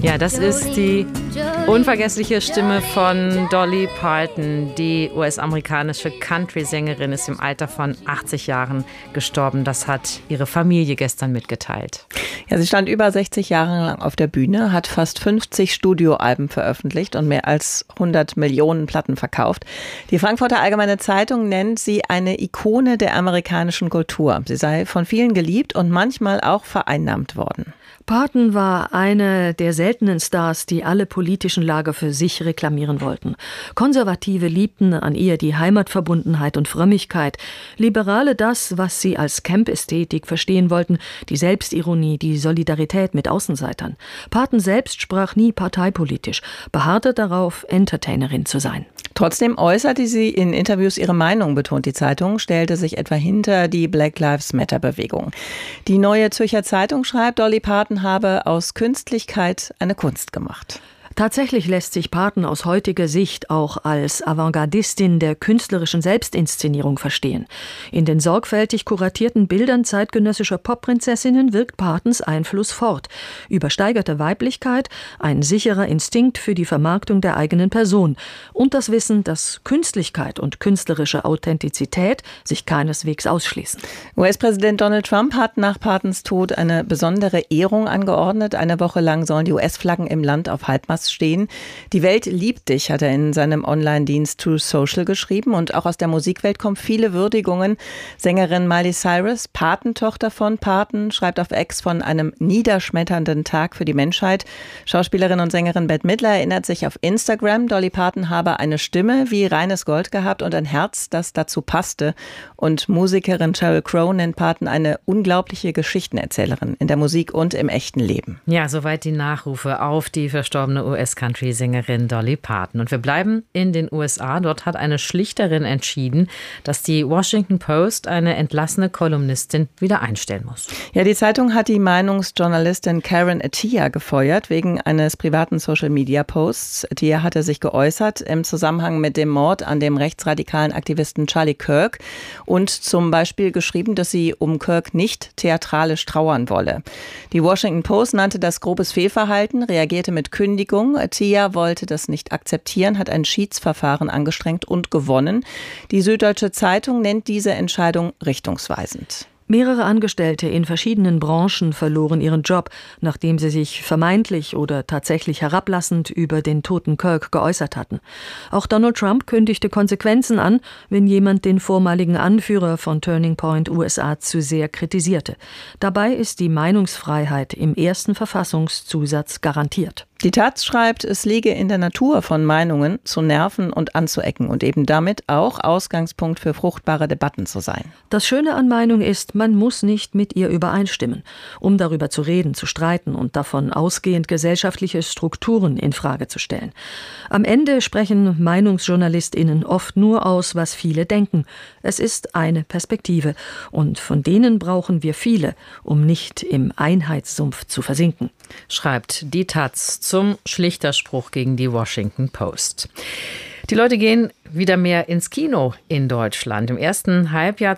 Ja, das ist die unvergessliche Stimme von Dolly Parton. Die US-amerikanische Country-Sängerin ist im Alter von 80 Jahren gestorben. Das hat ihre Familie gestern mitgeteilt. Ja, sie stand über 60 Jahre lang auf der Bühne, hat fast 50 Studioalben veröffentlicht und mehr als 100 Millionen Platten verkauft. Die Frankfurter Allgemeine Zeitung nennt sie eine Ikone der amerikanischen Kultur. Sie sei von vielen geliebt und manchmal auch vereinnahmt worden. Parton war eine der seltenen Stars, die alle politischen Lager für sich reklamieren wollten. Konservative liebten an ihr die Heimatverbundenheit und Frömmigkeit. Liberale das, was sie als Camp-Ästhetik verstehen wollten, die Selbstironie, die Solidarität mit Außenseitern. Parton selbst sprach nie parteipolitisch, beharrte darauf, Entertainerin zu sein. Trotzdem äußerte sie in Interviews ihre Meinung, betont die Zeitung, stellte sich etwa hinter die Black Lives Matter-Bewegung. Die Neue Zürcher Zeitung schreibt, Dolly Parton habe aus Künstlichkeit eine Kunst gemacht. Tatsächlich lässt sich Parton aus heutiger Sicht auch als Avantgardistin der künstlerischen Selbstinszenierung verstehen. In den sorgfältig kuratierten Bildern zeitgenössischer Popprinzessinnen wirkt Partons Einfluss fort. Übersteigerte Weiblichkeit, ein sicherer Instinkt für die Vermarktung der eigenen Person und das Wissen, dass Künstlichkeit und künstlerische Authentizität sich keineswegs ausschließen. US-Präsident Donald Trump hat nach Partons Tod eine besondere Ehrung angeordnet. Eine Woche lang sollen die US-Flaggen im Land auf Halbmast stehen. Die Welt liebt dich, hat er in seinem Online-Dienst True Social geschrieben. Und auch aus der Musikwelt kommen viele Würdigungen. Sängerin Miley Cyrus, Patentochter von Parton, schreibt auf X von einem niederschmetternden Tag für die Menschheit. Schauspielerin und Sängerin Bette Midler erinnert sich auf Instagram, Dolly Parton habe eine Stimme wie reines Gold gehabt und ein Herz, das dazu passte. Und Musikerin Sheryl Crow nennt Parton eine unglaubliche Geschichtenerzählerin in der Musik und im echten Leben. Ja, soweit die Nachrufe auf die verstorbene US-Country-Sängerin Dolly Parton. Und wir bleiben in den USA. Dort hat eine Schlichterin entschieden, dass die Washington Post eine entlassene Kolumnistin wieder einstellen muss. Ja, die Zeitung hat die Meinungsjournalistin Karen Attiah gefeuert wegen eines privaten Social-Media-Posts. Attiah hatte sich geäußert im Zusammenhang mit dem Mord an dem rechtsradikalen Aktivisten Charlie Kirk und zum Beispiel geschrieben, dass sie um Kirk nicht theatralisch trauern wolle. Die Washington Post nannte das grobes Fehlverhalten, reagierte mit Kündigung. Attiah wollte das nicht akzeptieren, hat ein Schiedsverfahren angestrengt und gewonnen. Die Süddeutsche Zeitung nennt diese Entscheidung richtungsweisend. Mehrere Angestellte in verschiedenen Branchen verloren ihren Job, nachdem sie sich vermeintlich oder tatsächlich herablassend über den toten Kirk geäußert hatten. Auch Donald Trump kündigte Konsequenzen an, wenn jemand den vormaligen Anführer von Turning Point USA zu sehr kritisierte. Dabei ist die Meinungsfreiheit im ersten Verfassungszusatz garantiert. Die Taz schreibt, es liege in der Natur von Meinungen zu nerven und anzuecken und eben damit auch Ausgangspunkt für fruchtbare Debatten zu sein. Das Schöne an Meinung ist, man muss nicht mit ihr übereinstimmen, um darüber zu reden, zu streiten und davon ausgehend gesellschaftliche Strukturen in Frage zu stellen. Am Ende sprechen MeinungsjournalistInnen oft nur aus, was viele denken. Es ist eine Perspektive und von denen brauchen wir viele, um nicht im Einheitssumpf zu versinken. Schreibt die Taz zum Schlichterspruch gegen die Washington Post. Die Leute gehen wieder mehr ins Kino in Deutschland. Im ersten Halbjahr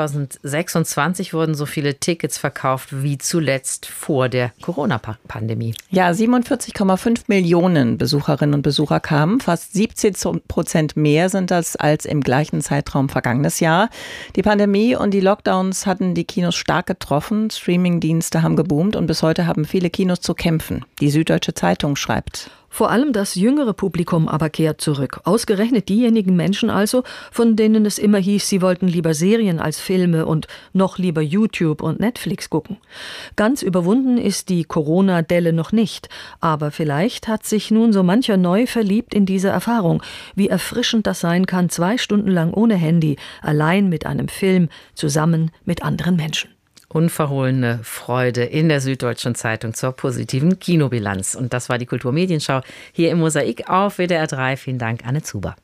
2026 wurden so viele Tickets verkauft wie zuletzt vor der Corona-Pandemie. Ja, 47,5 Millionen Besucherinnen und Besucher kamen. Fast 17% mehr sind das als im gleichen Zeitraum vergangenes Jahr. Die Pandemie und die Lockdowns hatten die Kinos stark getroffen. Streamingdienste haben geboomt und bis heute haben viele Kinos zu kämpfen. Die Süddeutsche Zeitung schreibt: Vor allem das jüngere Publikum aber kehrt zurück. Ausgerechnet diejenigen Menschen also, von denen es immer hieß, sie wollten lieber Serien als Filme und noch lieber YouTube und Netflix gucken. Ganz überwunden ist die Corona-Delle noch nicht. Aber vielleicht hat sich nun so mancher neu verliebt in diese Erfahrung. Wie erfrischend das sein kann, 2 Stunden lang ohne Handy, allein mit einem Film, zusammen mit anderen Menschen. Unverhohlene Freude in der Süddeutschen Zeitung zur positiven Kinobilanz. Und das war die Kulturmedienschau hier im Mosaik auf WDR 3. Vielen Dank, Anne Zuber.